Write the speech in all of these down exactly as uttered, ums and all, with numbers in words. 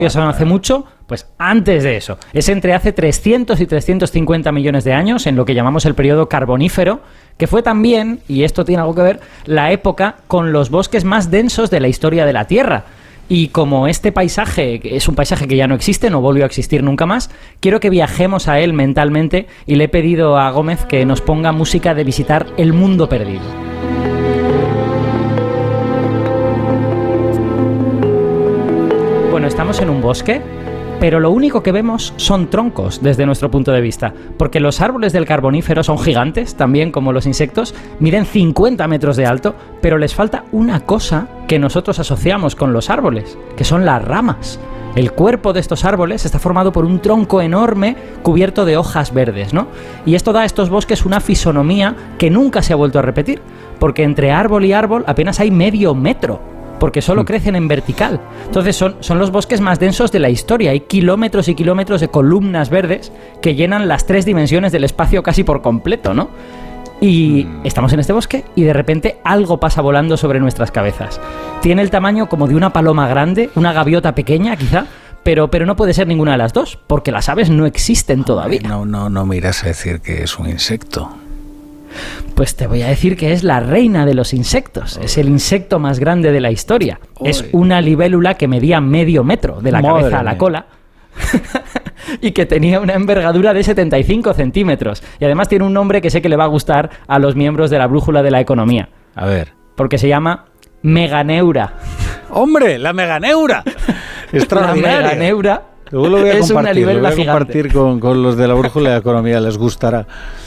son hace mucho, pues antes de eso. Es entre hace trescientos y trescientos cincuenta millones de años, en lo que llamamos el periodo carbonífero, que fue también, y esto tiene algo que ver, la época con los bosques más densos de la historia de la Tierra. Y como este paisaje es un paisaje que ya no existe, no volvió a existir nunca más, quiero que viajemos a él mentalmente y le he pedido a Gómez que nos ponga música de visitar el mundo perdido. Bueno, estamos en un bosque, pero lo único que vemos son troncos desde nuestro punto de vista, porque los árboles del Carbonífero son gigantes, también como los insectos, miden cincuenta metros de alto, pero les falta una cosa que nosotros asociamos con los árboles, que son las ramas. El cuerpo de estos árboles está formado por un tronco enorme cubierto de hojas verdes, ¿no? Y esto da a estos bosques una fisonomía que nunca se ha vuelto a repetir, porque entre árbol y árbol apenas hay medio metro, porque solo crecen en vertical. Entonces son, son los bosques más densos de la historia. Hay kilómetros y kilómetros de columnas verdes que llenan las tres dimensiones del espacio casi por completo, ¿no? Y mm. estamos en este bosque y de repente algo pasa volando sobre nuestras cabezas. Tiene el tamaño como de una paloma grande, una gaviota pequeña quizá, pero, pero no puede ser ninguna de las dos, porque las aves no existen todavía. No, no, no me irás a decir que es un insecto. Pues te voy a decir que es la reina de los insectos. Oy. Es el insecto más grande de la historia. Oy. Es una libélula que medía medio metro de la Madre cabeza a la mía. Cola y que tenía una envergadura de setenta y cinco centímetros. Y además tiene un nombre que sé que le va a gustar a los miembros de la brújula de la economía. A ver. Porque se llama Meganeura. ¡Hombre! ¡La Meganeura! Extraordinaria. La Meganeura Luego lo voy a es una libélula lo voy a compartir gigante. Con, con los de la brújula de economía. Les gustará.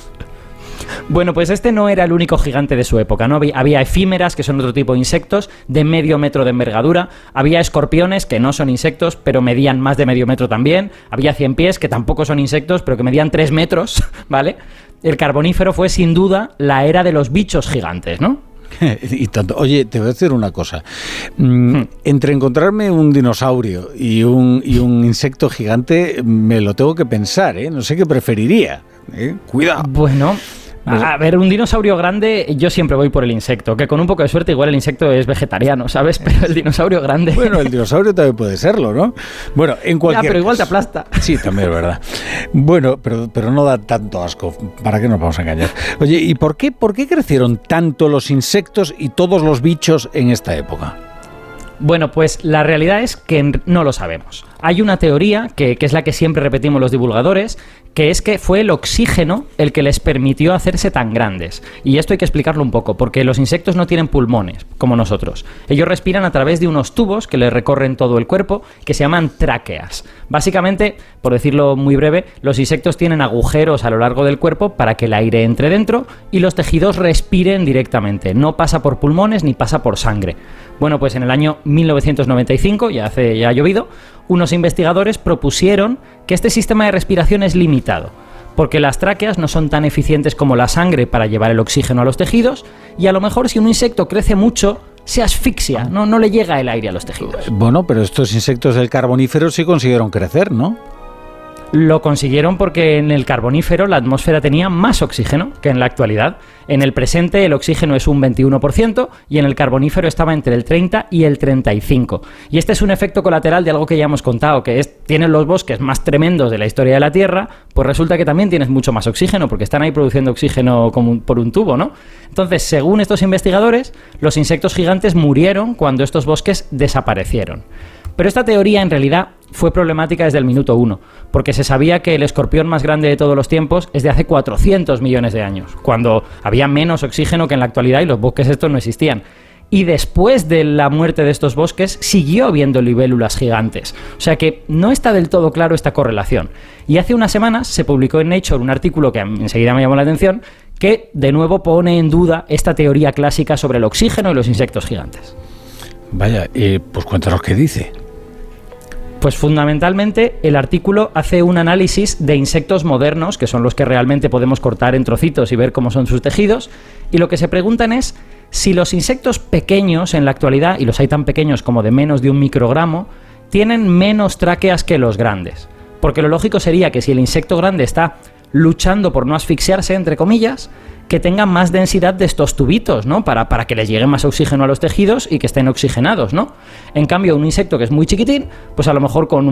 Bueno, pues este no era el único gigante de su época, ¿no? Había, había efímeras, que son otro tipo de insectos, de medio metro de envergadura. Había escorpiones, que no son insectos, pero medían más de medio metro también. Había ciempiés, que tampoco son insectos, pero que medían tres metros, ¿vale? El Carbonífero fue, sin duda, la era de los bichos gigantes, ¿no? Y tanto. Oye, te voy a decir una cosa. Mm, hmm. Entre encontrarme un dinosaurio y un, y un insecto gigante, me lo tengo que pensar, ¿eh? No sé qué preferiría. ¿eh? Cuidado. Bueno... A ver, un dinosaurio grande, yo siempre voy por el insecto, que con un poco de suerte igual el insecto es vegetariano, ¿sabes? Pero el dinosaurio grande... Bueno, el dinosaurio también puede serlo, ¿no? Bueno, en cualquier... Ya, pero igual te aplasta. Sí, también es verdad. Bueno, pero, pero no da tanto asco. ¿Para qué nos vamos a engañar? Oye, ¿y por qué, por qué crecieron tanto los insectos y todos los bichos en esta época? Bueno, pues la realidad es que no lo sabemos. Hay una teoría, que, que es la que siempre repetimos los divulgadores, que es que fue el oxígeno el que les permitió hacerse tan grandes. Y esto hay que explicarlo un poco, porque los insectos no tienen pulmones, como nosotros. Ellos respiran a través de unos tubos que les recorren todo el cuerpo, que se llaman tráqueas. Básicamente, por decirlo muy breve, los insectos tienen agujeros a lo largo del cuerpo para que el aire entre dentro y los tejidos respiren directamente. No pasa por pulmones ni pasa por sangre. Bueno, pues en el año mil novecientos noventa y cinco, ya hace ya ha llovido, unos investigadores propusieron que este sistema de respiración es limitado, porque las tráqueas no son tan eficientes como la sangre para llevar el oxígeno a los tejidos, y a lo mejor si un insecto crece mucho, se asfixia, no, no le llega el aire a los tejidos. Bueno, pero estos insectos del Carbonífero sí consiguieron crecer, ¿no? Lo consiguieron porque en el Carbonífero la atmósfera tenía más oxígeno que en la actualidad. En el presente el oxígeno es un veintiuno por ciento y en el Carbonífero estaba entre el treinta y el treinta y cinco. Y este es un efecto colateral de algo que ya hemos contado, que es, tienen los bosques más tremendos de la historia de la Tierra, pues resulta que también tienes mucho más oxígeno, porque están ahí produciendo oxígeno como un, por un tubo, ¿no? Entonces, según estos investigadores, los insectos gigantes murieron cuando estos bosques desaparecieron. Pero esta teoría en realidad fue problemática desde el minuto uno, porque se sabía que el escorpión más grande de todos los tiempos es de hace cuatrocientos millones de años, cuando había menos oxígeno que en la actualidad y los bosques estos no existían. Y después de la muerte de estos bosques siguió habiendo libélulas gigantes. O sea que no está del todo claro esta correlación. Y hace unas semanas se publicó en Nature un artículo que enseguida me llamó la atención, que de nuevo pone en duda esta teoría clásica sobre el oxígeno y los insectos gigantes. Vaya, eh, pues cuéntanos qué dice. Pues fundamentalmente el artículo hace un análisis de insectos modernos, que son los que realmente podemos cortar en trocitos y ver cómo son sus tejidos, y lo que se preguntan es si los insectos pequeños en la actualidad, y los hay tan pequeños como de menos de un microgramo, tienen menos tráqueas que los grandes. Porque lo lógico sería que si el insecto grande está luchando por no asfixiarse, entre comillas, que tengan más densidad de estos tubitos, ¿no? Para, para que les llegue más oxígeno a los tejidos y que estén oxigenados, ¿no? En cambio, un insecto que es muy chiquitín, pues a lo mejor con